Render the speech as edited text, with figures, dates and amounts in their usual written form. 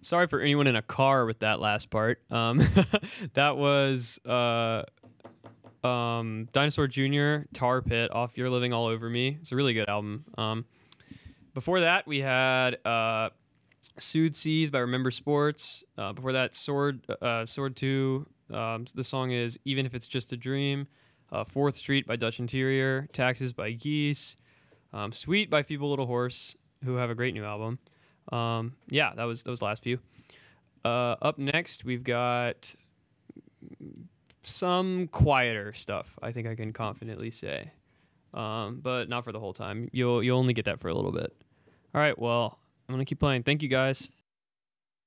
Sorry for anyone in a car with that last part. That was Dinosaur Jr. Tar Pit off You're Living All Over Me. It's a really good album. Before that, we had Soothe Seas by Remember Sports. Before that, Sword 2. The song is Even If It's Just a Dream. Fourth Street by Dutch Interior. Taxes by Geese. Sweet by Feeble Little Horse, who have a great new album. Yeah, that was those last few. Up next, we've got some quieter stuff. I think I can confidently say, but not for the whole time. You'll only get that for a little bit. All right, well, I'm gonna keep playing. Thank you guys.